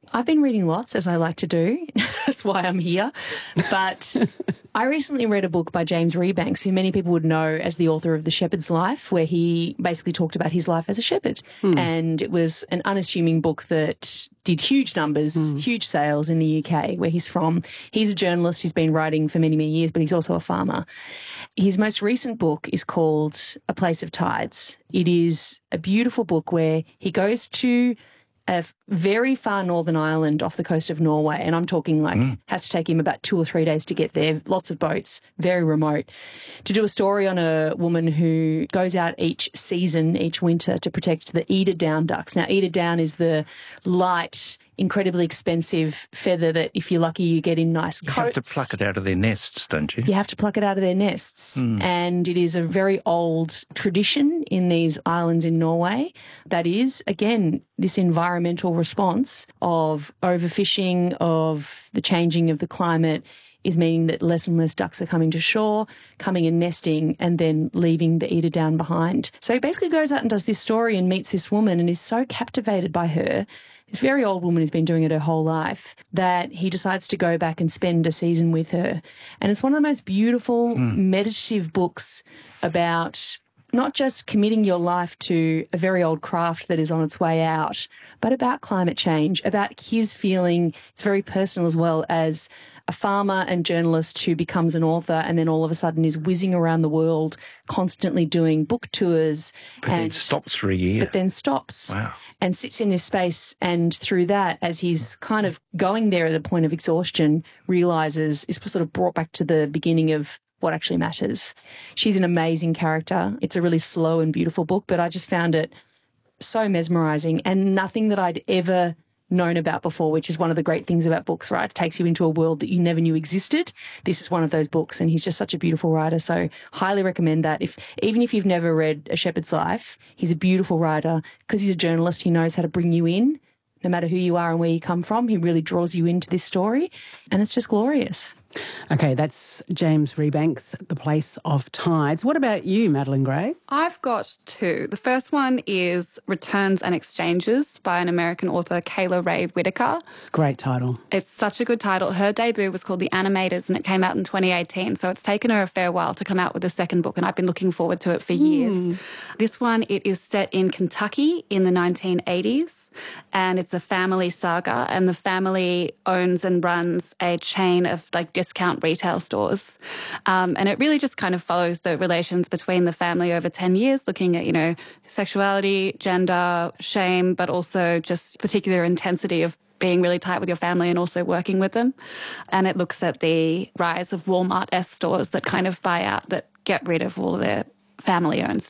I've been reading lots, as I like to do. That's why I'm here. But I recently read a book by James Rebanks, who many people would know as the author of The Shepherd's Life, where he basically talked about his life as a shepherd. And it was an unassuming book that did huge numbers, huge sales in the UK, where he's from. He's a journalist. He's been writing for many, many years, but he's also a farmer. His most recent book is called A Place of Tides. It is a beautiful book where he goes to a very far northern island off the coast of Norway, and I'm talking like has to take him about 2 or 3 days to get there, lots of boats, very remote, to do a story on a woman who goes out each season, each winter, to protect the eider down ducks. Now, eider down is the light, incredibly expensive feather that, if you're lucky, you get in nice coats. You have to pluck it out of their nests, don't you? You have to pluck it out of their nests. And it is a very old tradition in these islands in Norway that is, again, this environmental response of overfishing, of the changing of the climate, is meaning that less and less ducks are coming to shore, coming and nesting, and then leaving the eider down behind. So he basically goes out and does this story and meets this woman and is so captivated by her, this very old woman who's been doing it her whole life, that he decides to go back and spend a season with her. And it's one of the most beautiful, meditative books about not just committing your life to a very old craft that is on its way out, but about climate change, about his feeling. It's very personal as well, as a farmer and journalist who becomes an author and then all of a sudden is whizzing around the world, constantly doing book tours. But then stops for a year. But then stops. Wow. And sits in this space, and through that, as he's kind of going there at a point of exhaustion, realises, is sort of brought back to the beginning of what actually matters. She's an amazing character. It's a really slow and beautiful book, but I just found it so mesmerising and nothing that I'd ever known about before, which is one of the great things about books, right? It takes you into a world that you never knew existed. This is one of those books, and he's just such a beautiful writer. So highly recommend that. Even if you've never read A Shepherd's Life, he's a beautiful writer. Because he's a journalist, he knows how to bring you in, no matter who you are and where you come from. He really draws you into this story, and it's just glorious. Okay, that's James Rebanks, The Place of Tides. What about you, Madeline Gray? I've got two. The first one is Returns and Exchanges by an American author, Kayla Ray Whitaker. Great title. It's such a good title. Her debut was called The Animators, and it came out in 2018, so it's taken her a fair while to come out with a second book, and I've been looking forward to it for years. This one, it is set in Kentucky in the 1980s, and it's a family saga, and the family owns and runs a chain of discount retail stores. And it really just kind of follows the relations between the family over 10 years, looking at, sexuality, gender, shame, but also just particular intensity of being really tight with your family and also working with them. And it looks at the rise of Walmart-esque stores that kind of buy out, that get rid of all of their family-owned